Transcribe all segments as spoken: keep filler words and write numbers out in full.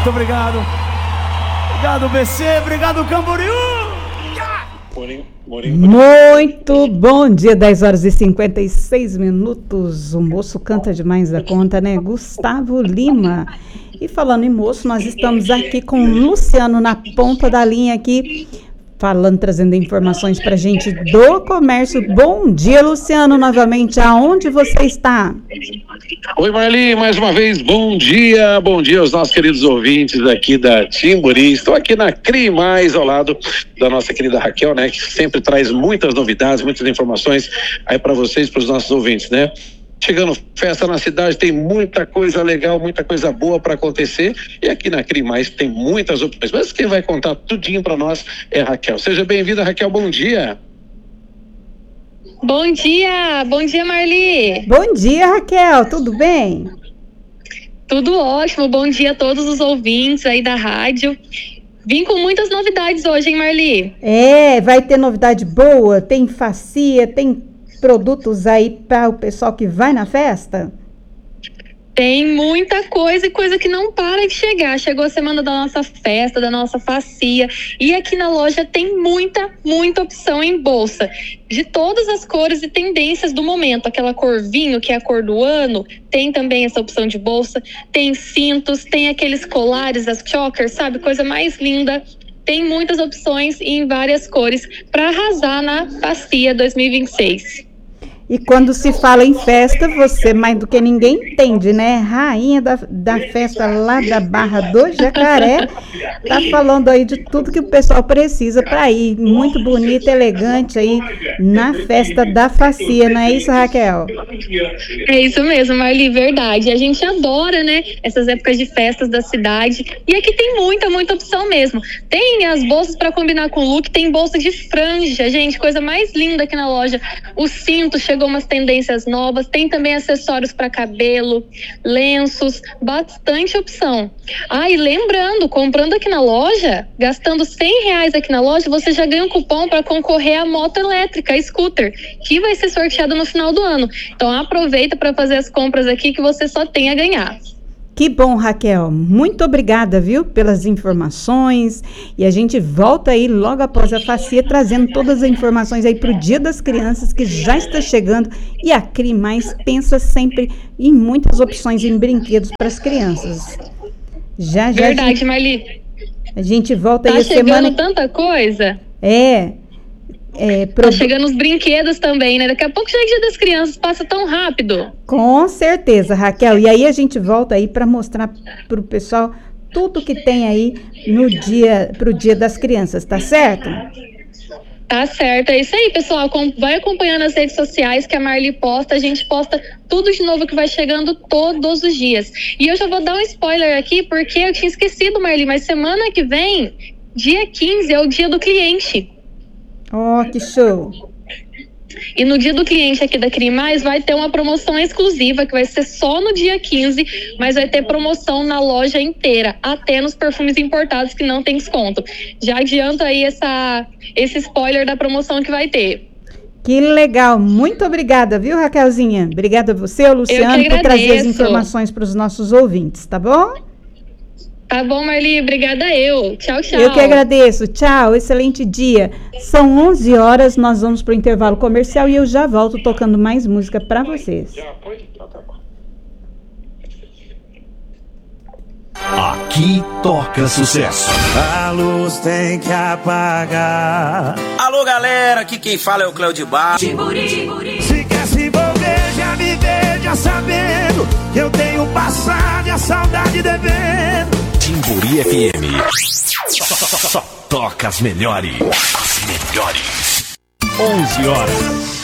Muito obrigado. Obrigado, B C. Obrigado, Camboriú. Muito bom dia, dez horas e cinquenta e seis minutos. O moço canta demais da conta, né? Gustavo Lima. E falando em moço, nós estamos aqui com o Luciano na ponta da linha aqui, falando, trazendo informações pra gente do comércio. Bom dia, Luciano, novamente. Aonde você está? Oi, Marli, mais uma vez, bom dia, bom dia aos nossos queridos ouvintes aqui da Timburi. Estou aqui na CRI Mais, ao lado da nossa querida Raquel, né, que sempre traz muitas novidades, muitas informações aí para vocês, para os nossos ouvintes, né? Chegando festa na cidade, tem muita coisa legal, muita coisa boa para acontecer, e aqui na CRI Mais tem muitas opções, mas quem vai contar tudinho para nós é a Raquel. Seja bem-vinda, Raquel, bom dia. Bom dia, bom dia, Marli. Bom dia, Raquel, tudo bem? Tudo ótimo, bom dia a todos os ouvintes aí da rádio. Vim com muitas novidades hoje, hein, Marli? É, vai ter novidade boa, tem facia, tem produtos aí para o pessoal que vai na festa? Tem muita coisa e coisa que não para de chegar. Chegou a semana da nossa festa, da nossa facia. E aqui na loja tem muita, muita opção em bolsa. De todas as cores e tendências do momento. Aquela cor vinho, que é a cor do ano, tem também essa opção de bolsa. Tem cintos, tem aqueles colares, as chokers, sabe? Coisa mais linda. Tem muitas opções em várias cores para arrasar na facia dois mil e vinte e seis. E quando se fala em festa, você mais do que ninguém entende, né? Rainha da, da festa lá da Barra do Jacaré, tá falando aí de tudo que o pessoal precisa para ir. Muito bonita, elegante aí na festa da facia, não é isso, Raquel? É isso mesmo, Marli, verdade. A gente adora, né, essas épocas de festas da cidade. E aqui tem muita, muita opção mesmo. Tem as bolsas para combinar com o look, tem bolsa de franja, gente, coisa mais linda aqui na loja. O cinto, chegou umas tendências novas, tem também acessórios para cabelo, lenços, bastante opção. Ah, e lembrando, comprando aqui na loja, gastando cem reais aqui na loja, você já ganha um cupom para concorrer à moto elétrica, a scooter, que vai ser sorteada no final do ano. Então aproveita para fazer as compras aqui que você só tem a ganhar. Que bom, Raquel. Muito obrigada, viu, pelas informações. E a gente volta aí logo após a facia, trazendo todas as informações aí para o Dia das Crianças, que já está chegando. E a CRI Mais pensa sempre em muitas opções em brinquedos para as crianças. Já, já. Verdade, a gente, Marli. A gente volta tá aí a semana. Tá chegando tanta coisa. É. É, pro... Tá chegando os brinquedos também, né? Daqui a pouco já é Dia das Crianças, passa tão rápido. Com certeza, Raquel. E aí a gente volta aí para mostrar pro pessoal tudo que tem aí no dia, pro Dia das Crianças, tá certo? Tá certo, é isso aí, pessoal. Vai acompanhando as redes sociais que a Marli posta, a gente posta tudo de novo que vai chegando todos os dias. E eu já vou dar um spoiler aqui, porque eu tinha esquecido, Marli, mas semana que vem, dia quinze, é o Dia do Cliente. Oh, que show! E no Dia do Cliente aqui da CRI Mais vai ter uma promoção exclusiva que vai ser só no dia quinze, mas vai ter promoção na loja inteira, até nos perfumes importados que não tem desconto. Já adianto aí essa, esse spoiler da promoção que vai ter. Que legal, muito obrigada, viu, Raquelzinha? Obrigada a você, Luciano, por trazer as informações para os nossos ouvintes, tá bom? Tá bom, Marli, obrigada eu. Tchau, tchau. Eu que agradeço, tchau, excelente dia. São onze horas, nós vamos para o intervalo comercial e eu já volto tocando mais música para vocês. Aqui toca sucesso. A luz tem que apagar. Alô, galera, aqui quem fala é o Cléo de Bar. Timburi, Timburi. Se quer se envolver, já me veja sabendo que eu tenho passado e a saudade devendo. Timburi F M. Só, só, só, só toca as melhores. As melhores. onze horas.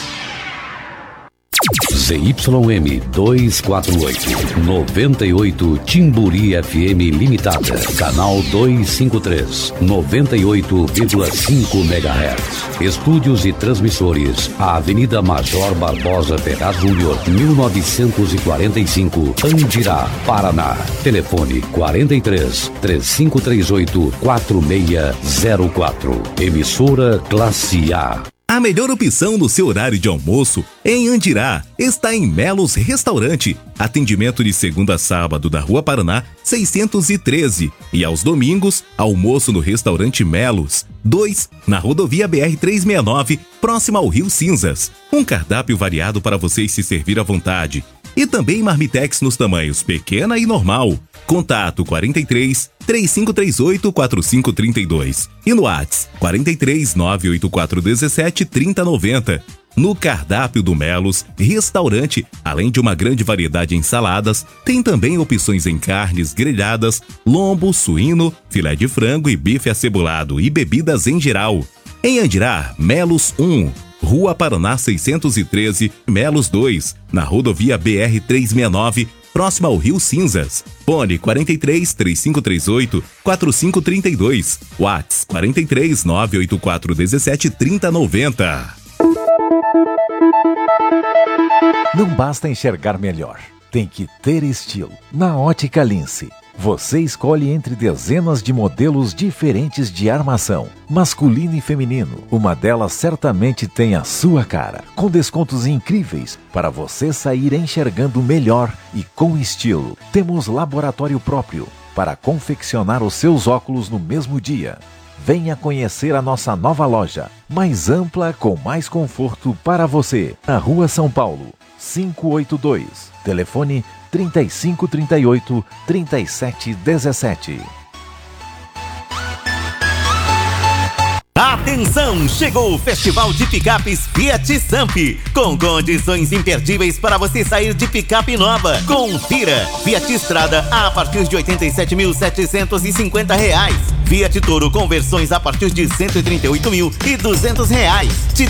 Z Y M duzentos e quarenta e oito, noventa e oito Timburi F M Limitada, canal duzentos e cinquenta e três, noventa e oito vírgula cinco megahertz. Estúdios e transmissores, a Avenida Major Barbosa Ferraz Júnior, mil novecentos e quarenta e cinco, Andirá, Paraná. Telefone quarenta e três, três cinco três oito, quatro seis zero quatro. Emissora Classe A. A melhor opção no seu horário de almoço em Andirá está em Melos Restaurante. Atendimento de segunda a sábado da Rua Paraná, seiscentos e treze. E aos domingos, almoço no restaurante Melos, dois, na rodovia B R trezentos e sessenta e nove, próxima ao Rio Cinzas. Um cardápio variado para vocês se servir à vontade. E também marmitex nos tamanhos pequena e normal. Contato quarenta e três, três cinco três oito, quatro cinco três dois e no WhatsApp quarenta e três, nove oito quatro um sete, trinta noventa. No cardápio do Melos Restaurante, além de uma grande variedade em saladas, tem também opções em carnes grelhadas, lombo, suíno, filé de frango e bife acebolado e bebidas em geral. Em Andirá, Melos um, Rua Paraná seiscentos e treze, Melos dois, na rodovia B R trezentos e sessenta e nove, próxima ao Rio Cinzas. Fone quarenta e três, três cinco três oito, quatro cinco três dois. WhatsApp quarenta e três, nove oito quatro um sete, trinta noventa. Não basta enxergar melhor, tem que ter estilo. Na Ótica Lince, você escolhe entre dezenas de modelos diferentes de armação, masculino e feminino. Uma delas certamente tem a sua cara, com descontos incríveis para você sair enxergando melhor e com estilo. Temos laboratório próprio para confeccionar os seus óculos no mesmo dia. Venha conhecer a nossa nova loja, mais ampla, com mais conforto para você. Na Rua São Paulo, quinhentos e oitenta e dois. Telefone trinta e cinco, trinta e oito, trinta e sete, dezessete. Atenção, chegou o Festival de Picapes Fiat Samp, com condições imperdíveis para você sair de picape nova. Confira: Fiat Strada a partir de oitenta e sete mil setecentos e cinquenta reais. Fiat Toro com versões a partir de cento e trinta e oito mil e duzentos reais. Te